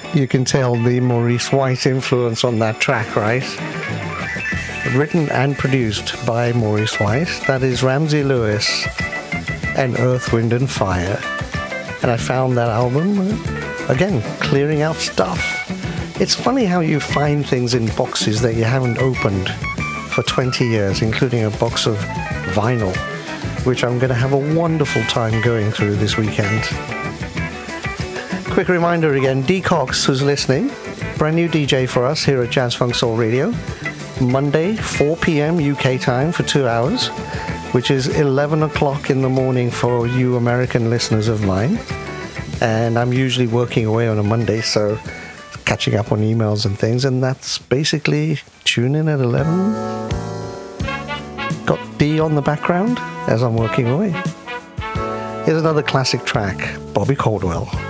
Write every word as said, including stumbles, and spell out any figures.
You can tell the Maurice White influence on that track, right? Written and produced by Maurice White. That is Ramsey Lewis and Earth, Wind and Fire. And I found that album, again, clearing out stuff. It's funny how you find things in boxes that you haven't opened for twenty years, including a box of vinyl, which I'm going to have a wonderful time going through this weekend. Quick reminder again, D Cox, who's listening, brand new D J for us here at Jazz Funk Soul Radio. Monday, four p.m. U K time for two hours, which is eleven o'clock in the morning for you American listeners of mine. And I'm usually working away on a Monday, so catching up on emails and things, and that's basically tune in at eleven. Got D on the background as I'm working away. Here's another classic track, Bobby Caldwell.